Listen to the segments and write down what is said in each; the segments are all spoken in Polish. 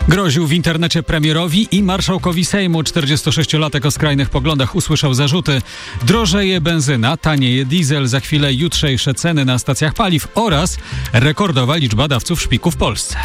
Groził w internecie premierowi i marszałkowi Sejmu. 46-latek o skrajnych poglądach usłyszał zarzuty. Drożeje benzyna, tanieje diesel, za chwilę jutrzejsze ceny na stacjach paliw oraz rekordowa liczba dawców szpiku w Polsce.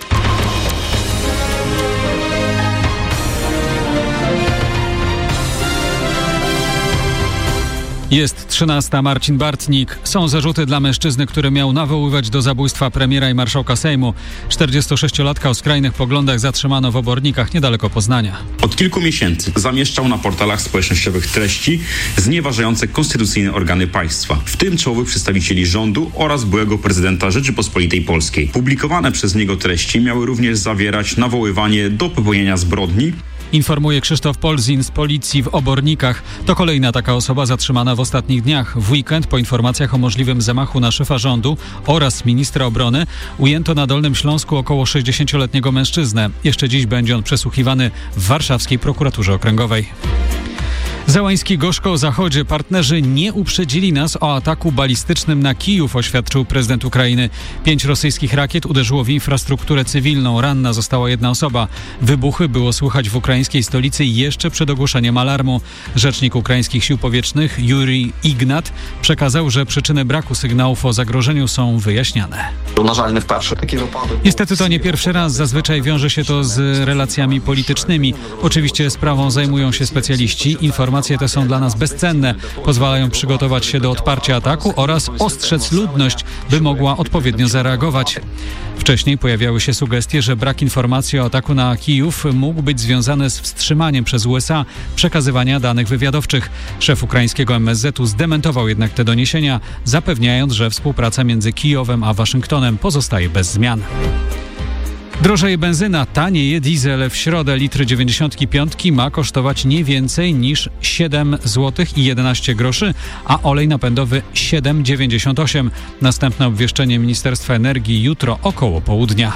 Jest 13. Marcin Bartnik. Są zarzuty dla mężczyzny, który miał nawoływać do zabójstwa premiera i marszałka Sejmu. 46-latka o skrajnych poglądach zatrzymano w Obornikach niedaleko Poznania. Od kilku miesięcy zamieszczał na portalach społecznościowych treści znieważające konstytucyjne organy państwa, w tym czołowych przedstawicieli rządu oraz byłego prezydenta Rzeczypospolitej Polskiej. Publikowane przez niego treści miały również zawierać nawoływanie do popełnienia zbrodni. Informuje Krzysztof Polzin z policji w Obornikach. To kolejna taka osoba zatrzymana w ostatnich dniach. W weekend po informacjach o możliwym zamachu na szefa rządu oraz ministra obrony ujęto na Dolnym Śląsku około 60-letniego mężczyznę. Jeszcze dziś będzie on przesłuchiwany w warszawskiej prokuraturze okręgowej. Zełański gorzko o Zachodzie. Partnerzy nie uprzedzili nas o ataku balistycznym na Kijów, oświadczył prezydent Ukrainy. 5 rosyjskich rakiet uderzyło w infrastrukturę cywilną. Ranna została jedna osoba. Wybuchy było słychać w ukraińskiej stolicy jeszcze przed ogłoszeniem alarmu. Rzecznik ukraińskich sił powietrznych Jurij Ignat przekazał, że przyczyny braku sygnałów o zagrożeniu są wyjaśniane. Niestety to nie pierwszy raz. Zazwyczaj wiąże się to z relacjami politycznymi. Oczywiście sprawą zajmują się specjaliści. Informacje te są dla nas bezcenne. Pozwalają przygotować się do odparcia ataku oraz ostrzec ludność, by mogła odpowiednio zareagować. Wcześniej pojawiały się sugestie, że brak informacji o ataku na Kijów mógł być związany z wstrzymaniem przez USA przekazywania danych wywiadowczych. Szef ukraińskiego MSZ-u zdementował jednak te doniesienia, zapewniając, że współpraca między Kijowem a Waszyngtonem pozostaje bez zmian. Drożeje benzyna, tanieje diesel. W środę litr 95 ma kosztować nie więcej niż 7 zł i 11 groszy, a olej napędowy 7,98. Następne obwieszczenie Ministerstwa Energii jutro około południa.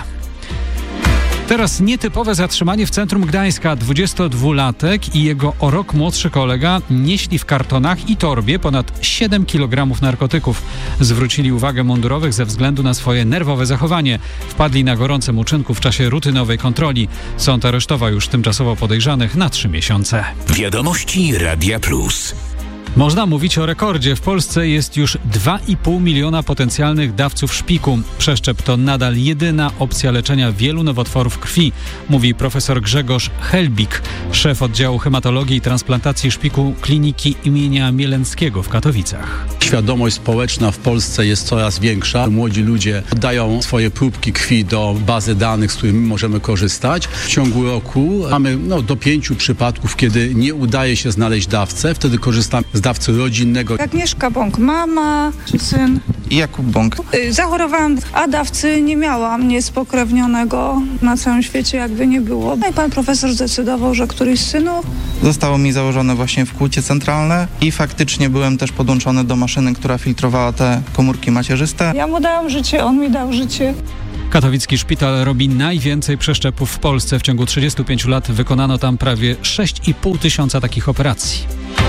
Teraz nietypowe zatrzymanie w centrum Gdańska. 22-latek i jego o rok młodszy kolega nieśli w kartonach i torbie ponad 7 kg narkotyków. Zwrócili uwagę mundurowych ze względu na swoje nerwowe zachowanie. Wpadli na gorącym uczynku w czasie rutynowej kontroli. Sąd aresztował już tymczasowo podejrzanych na 3 miesiące. Wiadomości Radia Plus. Można mówić o rekordzie. W Polsce jest już 2,5 miliona potencjalnych dawców szpiku. Przeszczep to nadal jedyna opcja leczenia wielu nowotworów krwi, mówi profesor Grzegorz Helbik, szef oddziału hematologii i transplantacji szpiku Kliniki imienia Mielenckiego w Katowicach. Świadomość społeczna w Polsce jest coraz większa. Młodzi ludzie oddają swoje próbki krwi do bazy danych, z którymi możemy korzystać. W ciągu roku mamy do 5 przypadków, kiedy nie udaje się znaleźć dawcę. Wtedy korzystamy z dawcy rodzinnego. Agnieszka Bąk, mama czy syn. I Jakub Bąk. Zachorowałam, a dawcy nie miałam, nic spokrewnionego na całym świecie jakby nie było. No i pan profesor zdecydował, że któryś z synów. Zostało mi założone właśnie wkłucie centralne i faktycznie byłem też podłączony do maszyny, która filtrowała te komórki macierzyste. Ja mu dałam życie, on mi dał życie. Katowicki szpital robi najwięcej przeszczepów w Polsce. W ciągu 35 lat wykonano tam prawie 6,5 tysiąca takich operacji.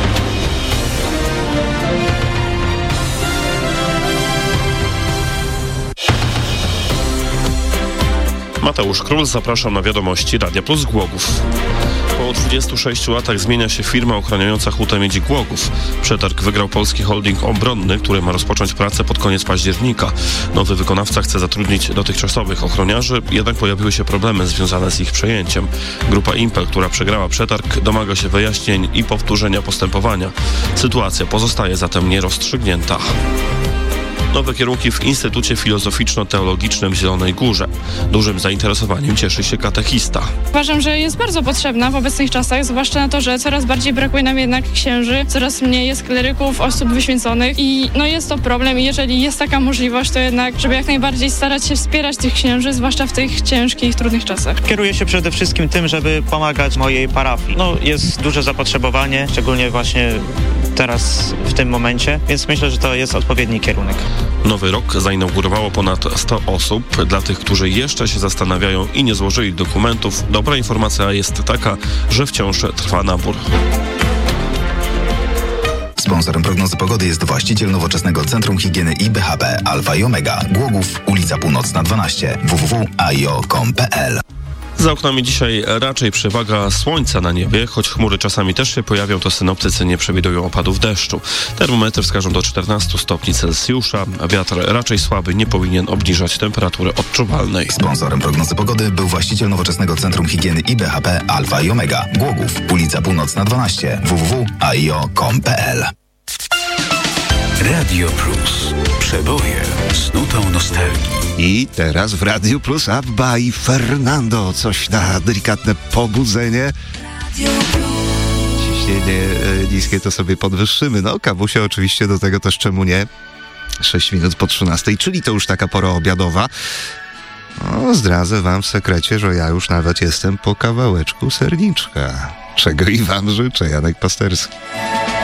Mateusz Król, zapraszam na wiadomości Radia Plus Głogów. Po 26 latach zmienia się firma ochraniająca hutę miedzi Głogów. Przetarg wygrał polski holding obronny, który ma rozpocząć pracę pod koniec października. Nowy wykonawca chce zatrudnić dotychczasowych ochroniarzy, jednak pojawiły się problemy związane z ich przejęciem. Grupa Impel, która przegrała przetarg, domaga się wyjaśnień i powtórzenia postępowania. Sytuacja pozostaje zatem nierozstrzygnięta. Nowe kierunki w Instytucie Filozoficzno-Teologicznym w Zielonej Górze. Dużym zainteresowaniem cieszy się katechista. Uważam, że jest bardzo potrzebna w obecnych czasach, zwłaszcza na to, że coraz bardziej brakuje nam jednak księży, coraz mniej jest kleryków, osób wyświęconych i jest to problem i jeżeli jest taka możliwość, to jednak, żeby jak najbardziej starać się wspierać tych księży, zwłaszcza w tych ciężkich, trudnych czasach. Kieruję się przede wszystkim tym, żeby pomagać mojej parafii. Jest duże zapotrzebowanie, szczególnie właśnie teraz, w tym momencie, więc myślę, że to jest odpowiedni kierunek. Nowy rok zainaugurowało ponad 100 osób. Dla tych, którzy jeszcze się zastanawiają i nie złożyli dokumentów, dobra informacja jest taka, że wciąż trwa nabór. Sponsorem prognozy pogody jest właściciel nowoczesnego Centrum Higieny i BHP Alfa i Omega. Głogów, ulica Północna 12, www.aio.com.pl. Za oknami dzisiaj raczej przewaga słońca na niebie, choć chmury czasami też się pojawią, to synoptycy nie przewidują opadów deszczu. Termometry wskażą do 14 stopni Celsjusza, a wiatr raczej słaby, nie powinien obniżać temperatury odczuwalnej. Sponsorem prognozy pogody był właściciel nowoczesnego Centrum Higieny i BHP Alfa i Omega. Głogów, ulica Północna 12, www.aio.com.pl. Radio Plus. Przeboje z nutą nostalgii. I teraz w Radiu Plus Abba i Fernando. Coś na delikatne pobudzenie. Ciśnienie niskie to sobie podwyższymy. No, kawusia oczywiście do tego też, czemu nie. 6 minut po 13, czyli to już taka pora obiadowa. No, zdradzę wam w sekrecie, że ja już nawet jestem po kawałeczku serniczka. Czego i wam życzę, Janek Pasterski.